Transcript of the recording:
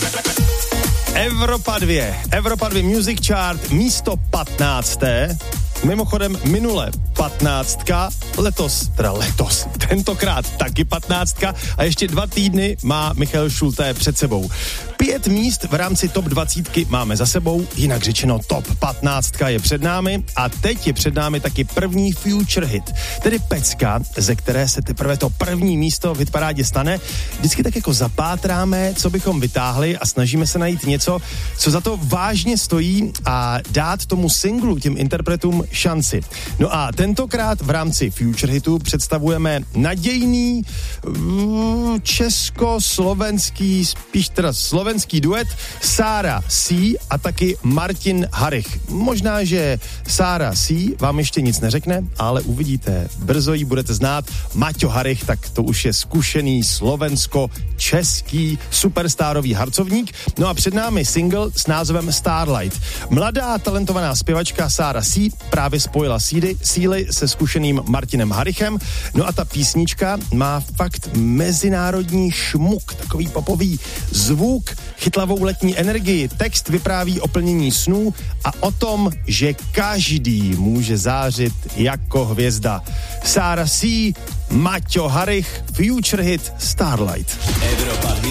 Evropa 2 Music Chart, místo 15. Mimochodem minule 15, letos, tentokrát taky 15 a ještě 2 týdny má Michal Šulté před sebou. 5 míst v rámci top 20 máme za sebou, jinak řečeno top 15 je před námi a teď je před námi taky první future hit, tedy pecka, ze které se teprve to první místo v hitparádě stane. Vždycky tak jako zapátráme, co bychom vytáhli a snažíme se najít něco, co za to vážně stojí a dát tomu singlu, těm interpretům šanci. No a tentokrát v rámci future hitu představujeme nadějný česko-slovenský, spíš teda slovenský duet Sára C a taky Martin Harich. Možná, že Sára C vám ještě nic neřekne, ale uvidíte. Brzo ji budete znát. Maťo Harich, tak to už je zkušený slovensko-český superstárový harcovník. No a před námi single s názvem Starlight. Mladá talentovaná zpěvačka Sára C právě spojila síly se zkušeným Martinem Harichem. No a ta písnička má fakt mezinárodní šmuk, takový popový zvuk, chytlavou letní energii. Text vypráví o plnění snů a o tom, že každý může zářit jako hvězda. Sára C, Maťo Harich, future hit Starlight. Evropa